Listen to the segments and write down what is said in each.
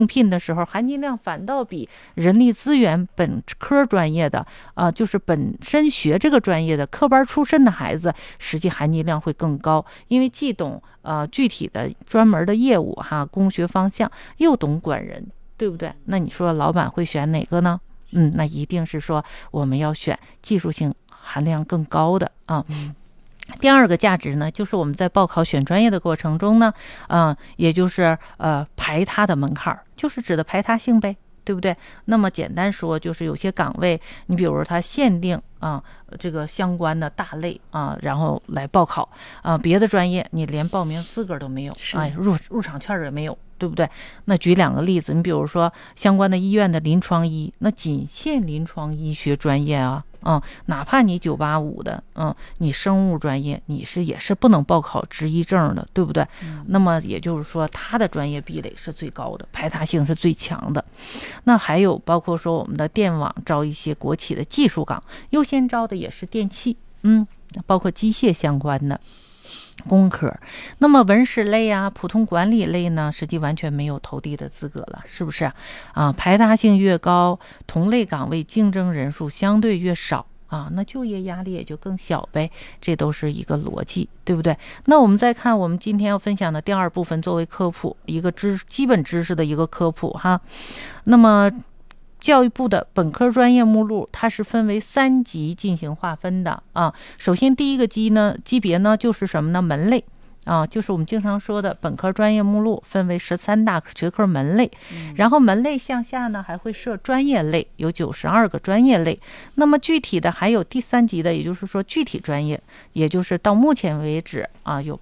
应聘的时候，含金量反倒比人力资源本科专业的就是本身学这个专业的科班出身的孩子，实际含金量会更高，因为既懂具体的专门的业务工学方向，又懂管人，对不对？那你说老板会选哪个呢？那一定是说我们要选技术性含量更高的第二个价值呢，就是我们在报考选专业的过程中呢，也就是排他的门槛，就是指的排他性呗，对不对？那么简单说，就是有些岗位，你比如它限定这个相关的大类然后来报考别的专业你连报名资格都没有，入场券也没有，对不对？那举两个例子，你比如说相关的医院的临床医，那仅限临床医学专业哪怕你985的你生物专业你也是不能报考执医证的，对不对？那么也就是说他的专业壁垒是最高的，排他性是最强的。那还有包括说我们的电网招一些国企的技术岗，优先招的也是电气包括机械相关的工科。那么文史类普通管理类呢，实际完全没有投递的资格了，是不是排他性越高，同类岗位竞争人数相对越少那就业压力也就更小呗，这都是一个逻辑，对不对？那我们再看我们今天要分享的第二部分，作为科普一个基本知识的一个科普那么教育部的本科专业目录，它是分为3级进行划分的首先第一个级别呢，就是什么呢？门类就是我们经常说的本科专业目录分为13大学科门类，然后门类向下呢还会设专业类，有92个专业类。那么具体的还有第3级的，也就是说具体专业，也就是到目前为止有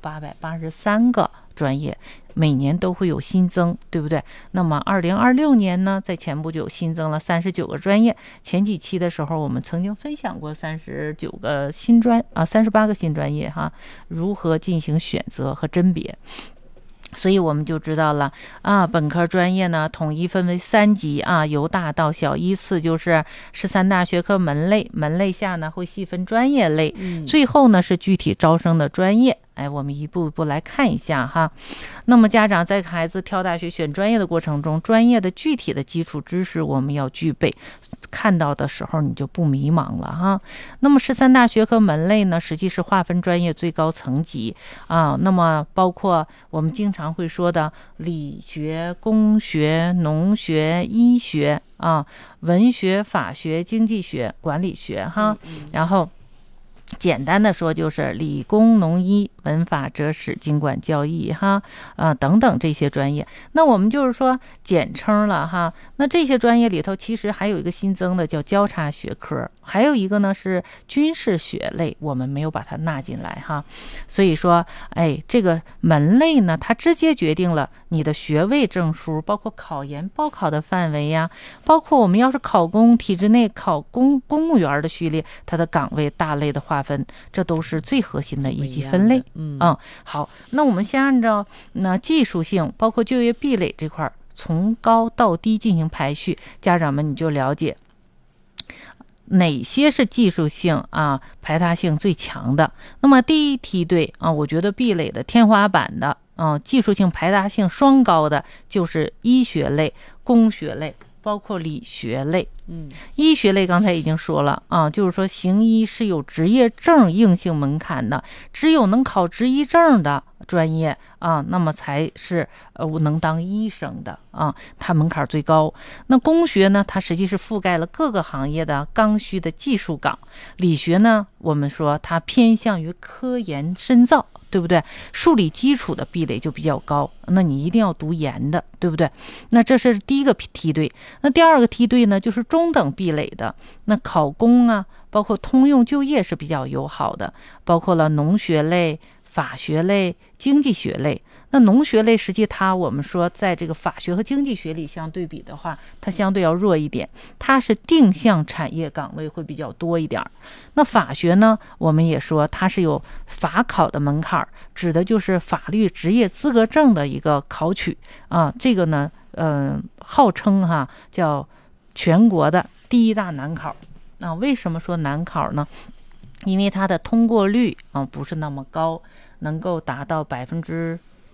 883个专业，每年都会有新增，对不对？那么2026年呢，在前不久新增了39个专业，前几期的时候我们曾经分享过38个新专业如何进行选择和甄别。所以我们就知道了本科专业呢统一分为3级由大到小，依次就是13大学科门类，门类下呢会细分专业类，最后呢是具体招生的专业。我们一步一步来看一下那么家长在孩子挑大学选专业的过程中，专业的具体的基础知识我们要具备，看到的时候你就不迷茫了那么13大学科门类呢，实际是划分专业最高层级那么包括我们经常会说的理学、工学、农学、医学文学、法学、经济学、管理学然后简单的说就是理工农医文法哲史经管教义等等这些专业。那我们就是说简称了那这些专业里头其实还有一个新增的叫交叉学科，还有一个呢是军事学类，我们没有把它纳进来所以说这个门类呢，它直接决定了你的学位证书，包括考研报考的范围包括我们要是考公，体制内考公务员的序列，它的岗位大类的划分，这都是最核心的一级分类好，那我们先按照技术性包括就业壁垒这块从高到低进行排序，家长们你就了解哪些是技术性排他性最强的。那么第一梯队我觉得壁垒的天花板的技术性排他性双高的就是医学类、工学类，包括理学类。医学类刚才已经说了就是说行医是有职业证硬性门槛的，只有能考执医证的专业那么才是能当医生的它门槛最高。那工学呢，它实际是覆盖了各个行业的刚需的技术岗。理学呢，我们说它偏向于科研深造，对不对？数理基础的壁垒就比较高，那你一定要读研的，对不对？那这是第一个梯队。那第二个梯队呢，就是中等壁垒的，那考公包括通用就业是比较友好的，包括了农学类、法学类、经济学类。那农学类实际我们说在这个法学和经济学里相对比的话，它相对要弱一点，它是定向产业岗位会比较多一点。那法学呢，我们也说它是有法考的门槛，指的就是法律职业资格证的一个考取这个呢号称叫全国的第一大难考。为什么说难考呢？因为它的通过率不是那么高，能够达到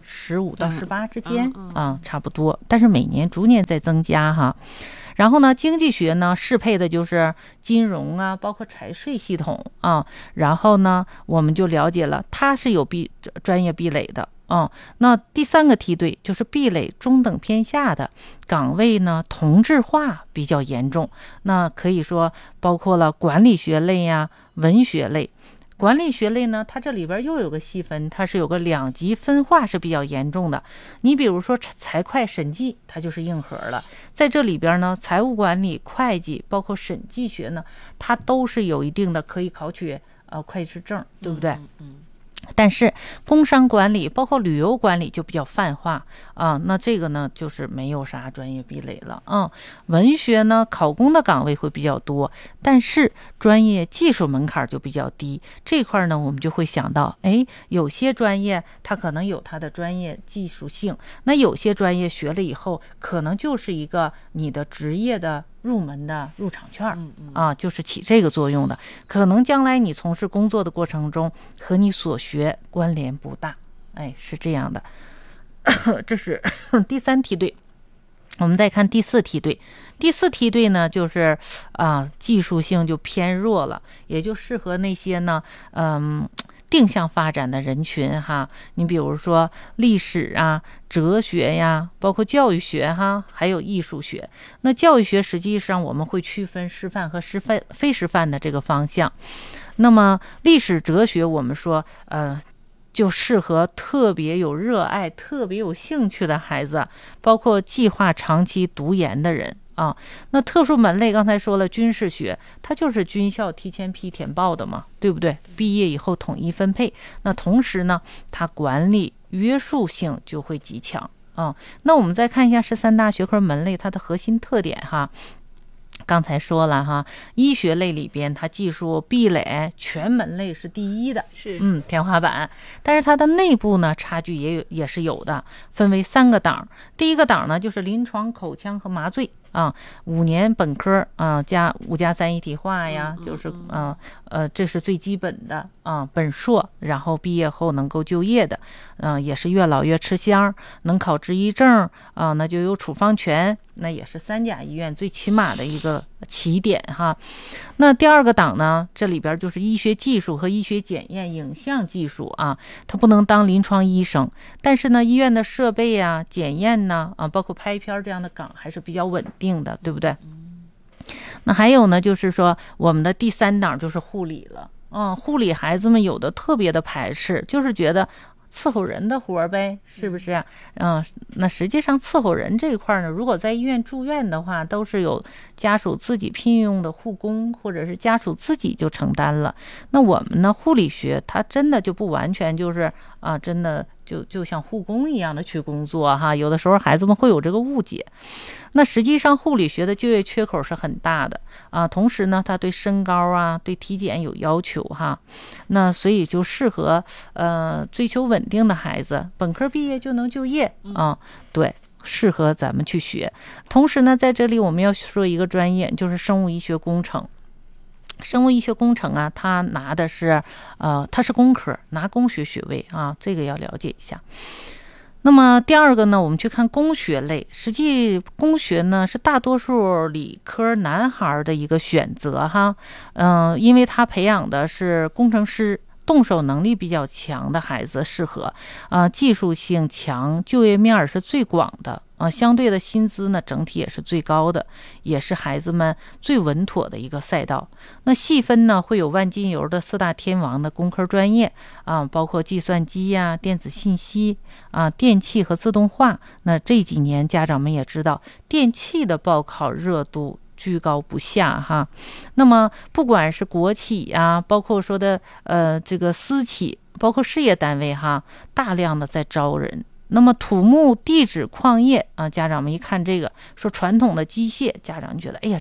15到18之间差不多，但是每年逐年在增加哈。然后呢，经济学呢适配的就是金融啊，包括财税系统啊。然后呢，我们就了解了它是有专业壁垒的。那第3个梯队就是壁垒中等偏下的岗位呢，同质化比较严重。那可以说包括了管理学类呀、文学类。管理学类呢，它这里边又有个细分，它是有个2级分化是比较严重的。你比如说财会审计，它就是硬核了。在这里边呢，财务管理、会计，包括审计学呢，它都是有一定的可以考取会计师证，对不对？但是工商管理包括旅游管理就比较泛化那这个呢就是没有啥专业壁垒了文学呢考公的岗位会比较多，但是专业技术门槛就比较低。这块呢我们就会想到，有些专业它可能有它的专业技术性，那有些专业学了以后可能就是一个你的职业的入门的入场券就是起这个作用的。可能将来你从事工作的过程中和你所学关联不大，是这样的。这是第3梯队。我们再看第4梯队。第4梯队呢，就是技术性就偏弱了，也就适合那些呢定向发展的人群哈。你比如说历史啊、哲学呀，包括教育学哈，还有艺术学。那教育学实际上我们会区分师范和非师范的这个方向。那么历史哲学我们说就适合特别有热爱、特别有兴趣的孩子，包括计划长期读研的人那特殊门类刚才说了，军事学它就是军校提前批填报的嘛，对不对？毕业以后统一分配。那同时呢，它管理约束性就会极强那我们再看一下13大学科门类它的核心特点哈。刚才说了哈，医学类里边它技术壁垒全门类是第1的， 是天花板。但是它的内部呢差距也是有的，分为3个档。第1个档呢就是临床口腔和麻醉5年本科加5+3一体化呀，就是这是最基本的本硕，然后毕业后能够就业的也是越老越吃香，能考执医证那就有处方权，那也是3甲医院最起码的一个起点哈。那第2个档呢，这里边就是医学技术和医学检验影像技术它不能当临床医生，但是呢医院的设备检验呢包括拍片这样的岗还是比较稳定的，对不对？那还有呢就是说我们的第3档就是护理了护理孩子们有的特别的排斥，就是觉得伺候人的活呗，是不是那实际上伺候人这一块呢，如果在医院住院的话，都是有家属自己聘用的护工，或者是家属自己就承担了。那我们呢护理学它真的就不完全就是真的就像护工一样的去工作哈，有的时候孩子们会有这个误解。那实际上护理学的就业缺口是很大的同时呢它对身高对体检有要求哈。那所以就适合追求稳定的孩子，本科毕业就能就业对，适合咱们去学。同时呢在这里我们要说一个专业，就是生物医学工程。生物医学工程它拿的是它是工科，拿工学学位这个要了解一下。那么第2个呢，我们去看工学类。实际工学呢是大多数理科男孩的一个选择哈，因为他培养的是工程师，动手能力比较强的孩子适合技术性强，就业面是最广的相对的薪资呢整体也是最高的，也是孩子们最稳妥的一个赛道。那细分呢会有万金油的4大天王的工科专业包括计算机电子信息电气和自动化。那这几年家长们也知道电气的报考热度居高不下哈。那么不管是国企包括说的这个私企，包括事业单位大量的在招人。那么土木地质矿业家长们一看这个说传统的机械，家长觉得哎呀这个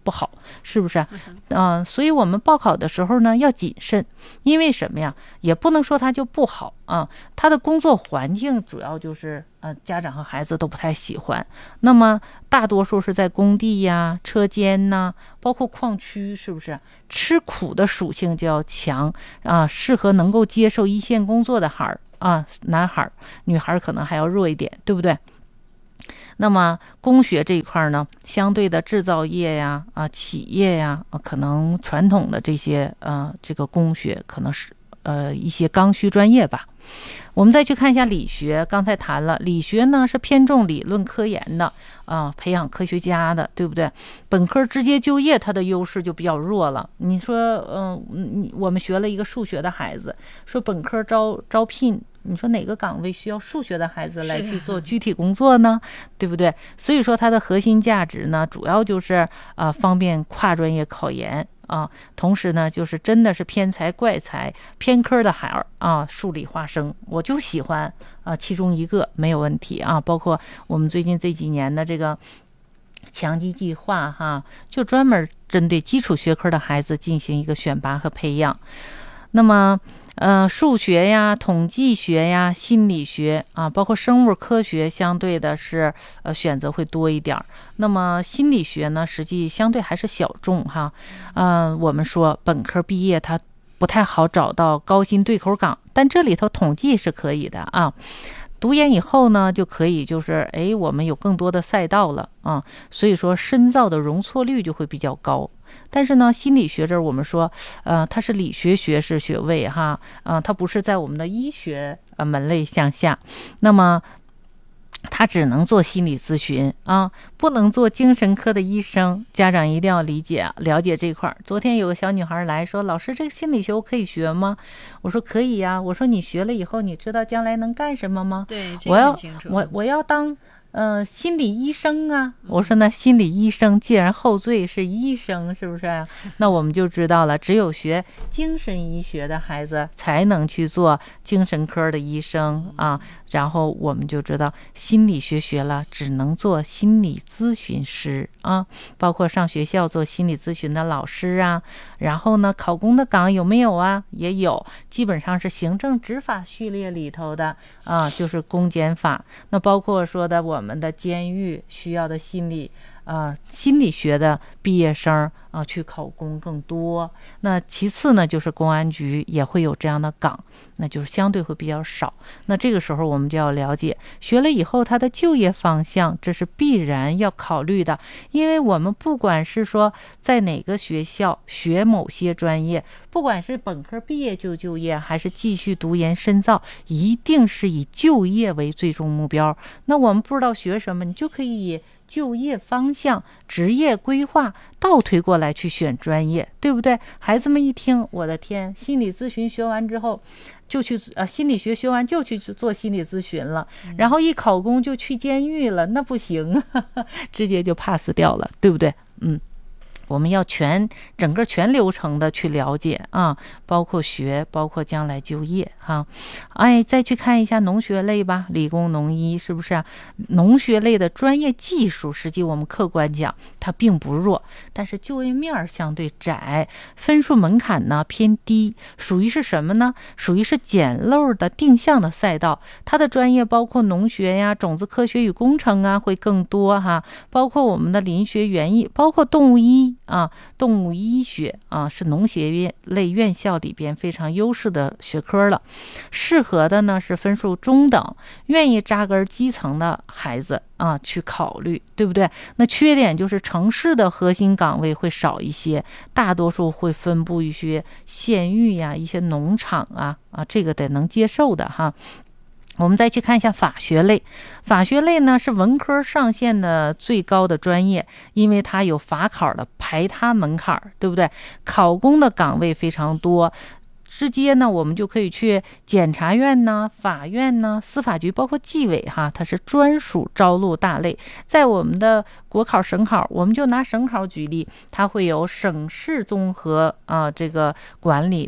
不好，是不是？所以我们报考的时候呢要谨慎，因为什么呀？也不能说它就不好啊，它的工作环境主要就是家长和孩子都不太喜欢。那么大多数是在工地呀、车间呐，包括矿区，是不是？吃苦的属性就要强啊，适合能够接受一线工作的男孩，女孩可能还要弱一点，对不对？那么工学这一块呢，相对的制造业呀、企业呀，可能传统的这些这个工学可能是一些刚需专业吧。我们再去看一下理学，刚才谈了，理学呢是偏重理论科研的培养科学家的，对不对？本科直接就业，它的优势就比较弱了。你说，我们学了一个数学的孩子，说本科招聘，你说哪个岗位需要数学的孩子来去做具体工作呢？对不对？所以说它的核心价值呢，主要就是方便跨专业考研。同时呢，就是真的是偏才怪才偏科的孩儿数理化生，我就喜欢其中一个没有问题啊。包括我们最近这几年的这个强基计划就专门针对基础学科的孩子进行一个选拔和培养。那么数学呀、统计学呀、心理学包括生物科学，相对的是选择会多一点。那么心理学呢，实际相对还是小众我们说本科毕业它不太好找到高薪对口岗，但这里头统计是可以的读研以后呢，就可以就是我们有更多的赛道了所以说深造的容错率就会比较高。但是呢，心理学这儿我们说，它是理学学士学位它不是在我们的医学门类项下，那么他只能做心理咨询不能做精神科的医生。家长一定要了解这块。昨天有个小女孩来说，老师，这个心理学我可以学吗？我说可以呀。我说你学了以后，你知道将来能干什么吗？ 对，这个很清楚。 我要当心理医生我说那心理医生既然后缀是医生，是不是那我们就知道了，只有学精神医学的孩子才能去做精神科的医生然后我们就知道心理学学了只能做心理咨询师包括上学校做心理咨询的老师然后呢考公的岗有没有也有，基本上是行政执法序列里头的就是公检法。那包括说的我们的监狱需要的心理学的毕业生去考公更多。那其次呢，就是公安局也会有这样的岗，那就是相对会比较少。那这个时候我们就要了解，学了以后他的就业方向，这是必然要考虑的。因为我们不管是说在哪个学校学某些专业，不管是本科毕业就业，还是继续读研深造，一定是以就业为最终目标。那我们不知道学什么，你就可以以就业方向、职业规划倒推过来去选专业，对不对？孩子们一听，我的天，心理咨询学完之后就去心理学学完就去做心理咨询了，然后一考公就去监狱了，那不行直接就 pass 掉了，对不对？我们要整个全流程的去了解包括学，包括将来就业再去看一下农学类吧，理工农医是不是农学类的专业技术，实际我们客观讲它并不弱，但是就业面相对窄，分数门槛呢偏低，属于是什么呢？属于是捡漏的定向的赛道。它的专业包括农学呀、种子科学与工程会更多包括我们的林学园艺，包括动物医动物医学是农学类院校里边非常优势的学科了。适合的呢是分数中等、愿意扎根基层的孩子去考虑，对不对？那缺点就是城市的核心岗位会少一些，大多数会分布一些县域一些农场这个得能接受的我们再去看一下法学类。法学类呢是文科上限的最高的专业，因为它有法考的排他门槛，对不对？考公的岗位非常多，直接呢我们就可以去检察院呢、法院呢、司法局，包括纪委它是专属招录大类。在我们的国考、省考，我们就拿省考举例，它会有省市综合这个管理的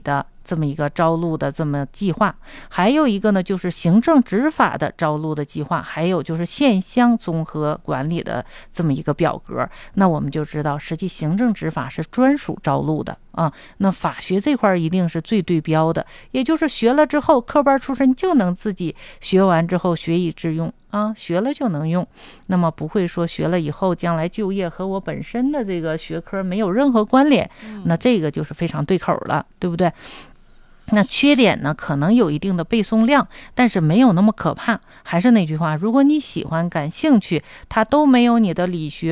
这么一个招录的这么计划，还有一个呢就是行政执法的招录的计划，还有就是县乡综合管理的这么一个表格。那我们就知道，实际行政执法是专属招录的啊。那法学这块一定是最对标的，也就是学了之后，科班出身就能自己学完之后学以致用啊，学了就能用。那么不会说学了以后将来就业和我本身的这个学科没有任何关联，那这个就是非常对口了，对不对？那缺点呢，可能有一定的背诵量，但是没有那么可怕。还是那句话，如果你喜欢、感兴趣，它都没有你的理学